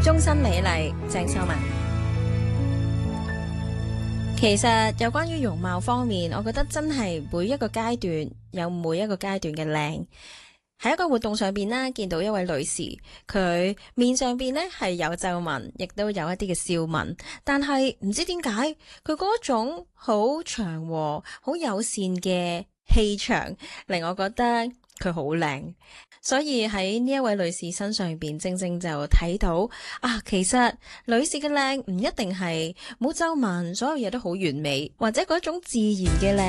終身美麗，鄭秀文。其實有關於容貌方面，我覺得真係每一個階段有每一個階段嘅靚。喺一個活動上邊呢，見到一位女士，佢面上邊呢係有皺紋，亦都有一啲嘅笑紋，但係唔知點解佢嗰種好祥和、好友善嘅氣場，令我覺得佢好靚。所以喺呢一位女士身上邊，正正就睇到啊，其實女士嘅靚唔一定係冇皺紋，所有嘢都好完美，或者嗰種自然嘅靚。